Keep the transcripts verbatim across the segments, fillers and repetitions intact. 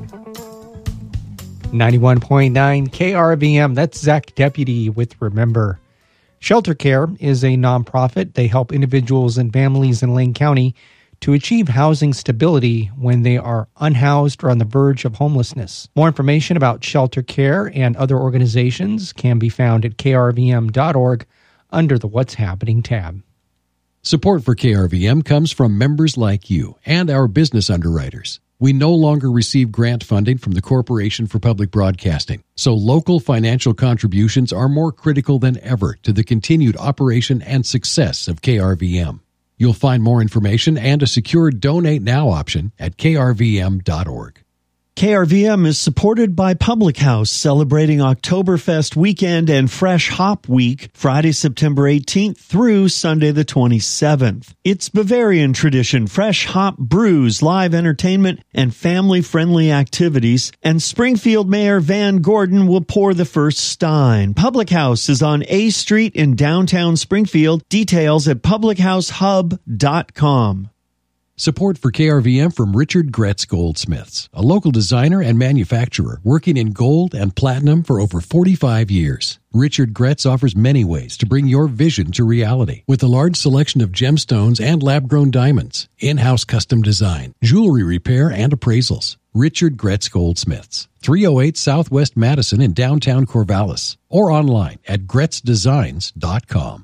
ninety-one point nine K R V M, that's Zach Deputy with Remember. Shelter Care is a nonprofit. They help individuals and families in Lane County to achieve housing stability when they are unhoused or on the verge of homelessness. More information about Shelter Care and other organizations can be found at K R V M dot org under the What's Happening tab. Support for K R V M comes from members like you and our business underwriters. We no longer receive grant funding from the Corporation for Public Broadcasting, so local financial contributions are more critical than ever to the continued operation and success of K R V M. You'll find more information and a secure Donate Now option at K R V M dot org. K R V M is supported by Public House, celebrating Oktoberfest weekend and Fresh Hop Week, Friday, September eighteenth through Sunday the twenty-seventh. It's Bavarian tradition, fresh hop brews, live entertainment, and family-friendly activities. And Springfield Mayor Van Gordon will pour the first stein. Public House is on A Street in downtown Springfield. Details at public house hub dot com. Support for K R V M from Richard Gretz Goldsmiths, a local designer and manufacturer working in gold and platinum for over forty-five years. Richard Gretz offers many ways to bring your vision to reality with a large selection of gemstones and lab-grown diamonds, in-house custom design, jewelry repair, and appraisals. Richard Gretz Goldsmiths, three oh eight Southwest Madison in downtown Corvallis, or online at gretz designs dot com.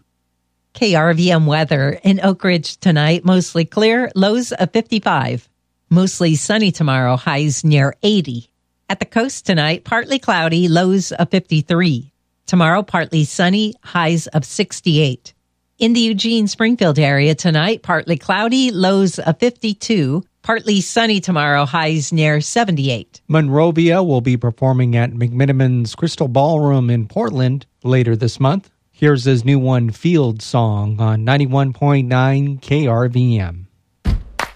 K R V M weather in Oak Ridge tonight, mostly clear, lows of fifty-five. Mostly sunny tomorrow, highs near eighty. At the coast tonight, partly cloudy, lows of fifty-three. Tomorrow, partly sunny, highs of sixty-eight. In the Eugene-Springfield area tonight, partly cloudy, lows of fifty-two. Partly sunny tomorrow, highs near seventy-eight. Monrovia will be performing at McMiniman's Crystal Ballroom in Portland later this month. Here's his new one, Field Song, on ninety-one point nine K R V M.